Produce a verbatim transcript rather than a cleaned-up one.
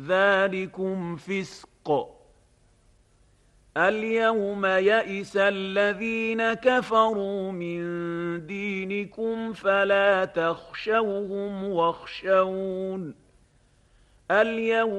ذلكم فسق. اليوم يئس الذين كفروا من دينكم فلا تخشوهم واخشون اليوم